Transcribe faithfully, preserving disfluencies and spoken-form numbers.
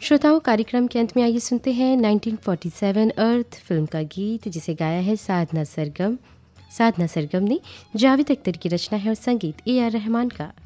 श्रोताओं, कार्यक्रम के अंत में आइए सुनते हैं नाइनटीन फोर्टी सेवन अर्थ फिल्म का गीत, जिसे गाया है साधना सरगम। साधना सरगम ने जावेद अख्तर की रचना है और संगीत ए आर रहमान का।